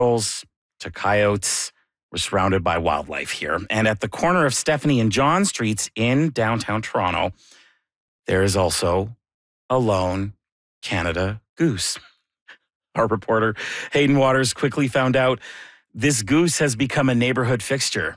Squirrels to coyotes. We're surrounded by wildlife here. And at the corner of Stephanie and John Streets in downtown Toronto, there is also a lone Canada goose. Our reporter, Hayden Waters, quickly found out this goose has become a neighborhood fixture.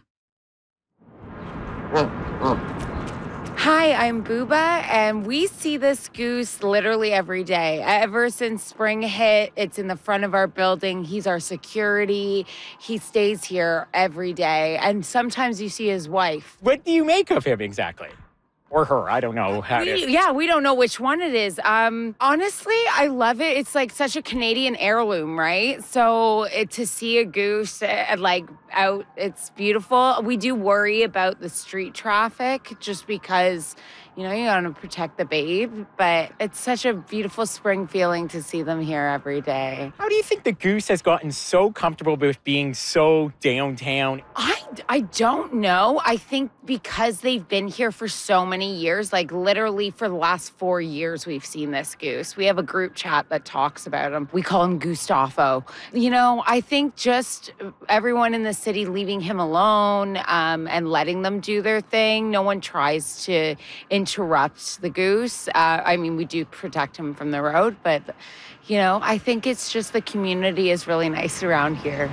Hi, I'm Booba, and we see this goose literally every day. Ever since spring hit, it's in the front of our building. He's our security. He stays here every day, and sometimes you see his wife. What do you make of him exactly? Or her, I don't know. We don't know which one it is. Honestly, I love it. It's like such a Canadian heirloom, right? So to see a goose out, it's beautiful. We do worry about the street traffic just because, you want to protect the babe. But it's such a beautiful spring feeling to see them here every day. How do you think the goose has gotten so comfortable with being so downtown? I don't know. I think because they've been here for so many years, like literally for the last 4 years, we've seen this goose. We have a group chat that talks about him. We call him Gustavo. I think just everyone in the city leaving him alone and letting them do their thing. No one tries to interrupt the goose. We do protect him from the road, but, I think it's just the community is really nice around here.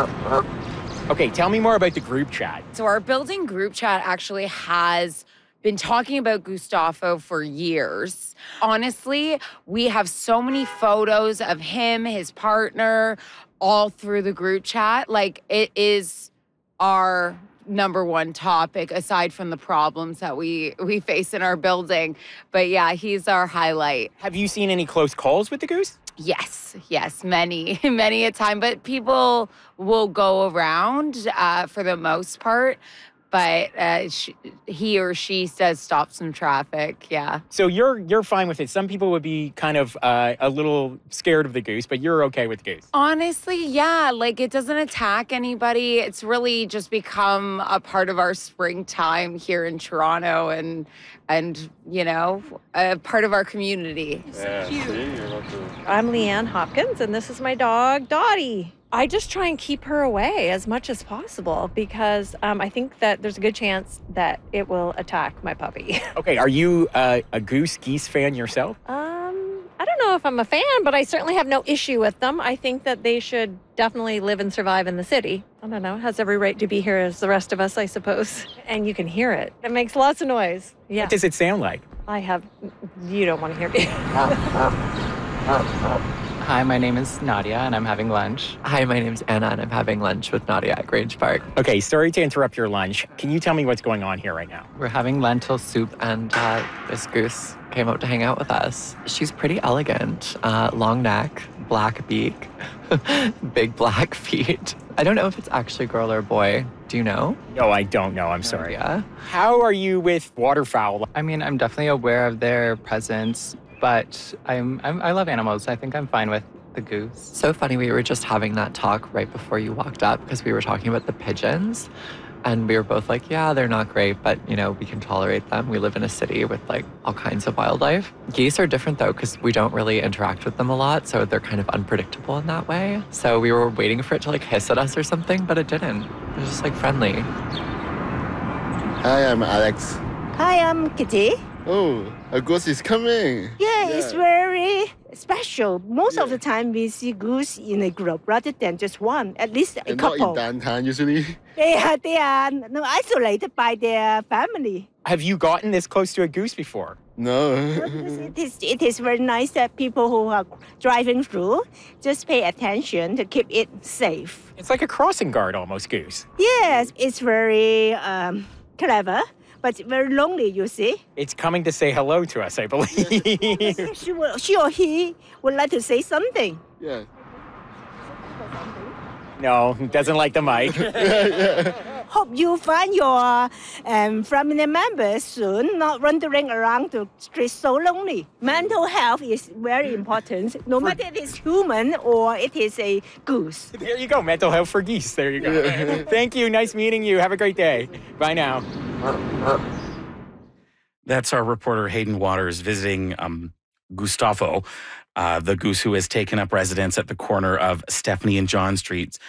Okay, tell me more about the group chat. So our building group chat actually has been talking about Gustavo for years. Honestly, we have so many photos of him, his partner, all through the group chat. Like, it is our number one topic aside from the problems that we face in our building. But yeah, he's our highlight. Have you seen any close calls with the goose? Yes, many a time. But people will go around for the most part. But he or she does stop some traffic, yeah. So you're fine with it. Some people would be kind of a little scared of the goose, but you're okay with the goose. Honestly, yeah. Like, it doesn't attack anybody. It's really just become a part of our springtime here in Toronto and a part of our community. Yeah, so cute. I'm Leanne Hopkins, and this is my dog, Dottie. I just try and keep her away as much as possible because I think that there's a good chance that it will attack my puppy. Okay, are you a geese fan yourself? I don't know if I'm a fan, but I certainly have no issue with them. I think that they should definitely live and survive in the city. I don't know, it has every right to be here as the rest of us, I suppose. And you can hear it. It makes lots of noise. Yeah. What does it sound like? You don't want to hear me. Hi, my name is Nadia, and I'm having lunch. Hi, my name's Anna, and I'm having lunch with Nadia at Grange Park. Okay, sorry to interrupt your lunch. Can you tell me what's going on here right now? We're having lentil soup. And this goose came out to hang out with us. She's pretty elegant. Long neck, black beak, big black feet. I don't know if it's actually girl or boy. Do you know? No, I don't know. I'm sorry. Yeah. How are you with waterfowl? I'm definitely aware of their presence, but I love animals. I think I'm fine with the goose. So funny, we were just having that talk right before you walked up because we were talking about the pigeons. And we were both like, yeah, they're not great, but, we can tolerate them. We live in a city with, all kinds of wildlife. Geese are different, though, because we don't really interact with them a lot, so they're kind of unpredictable in that way. So we were waiting for it to, hiss at us or something, but it didn't. It was just, friendly. Hi, I'm Alex. Hi, I'm Kitty. Oh, a goose is coming. Yeah, it's very special. Most of the time we see goose in a group rather than just one, at least a couple. Not in downtown usually. They are isolated by their family. Have you gotten this close to a goose before? No. It is very nice that people who are driving through just pay attention to keep it safe. It's like a crossing guard almost, goose. Yes, it's very clever. But very lonely, you see. It's coming to say hello to us, I believe. She or he would like to say something. Yeah. No, doesn't like the mic. Hope you find your family members soon, not wandering around the streets so lonely. Mental health is very important, no matter it is human or it is a goose. There you go, mental health for geese. There you go. Thank you. Nice meeting you. Have a great day. Bye now. That's our reporter Hayden Waters visiting Gustavo. The goose who has taken up residence at the corner of Stephanie and John Streets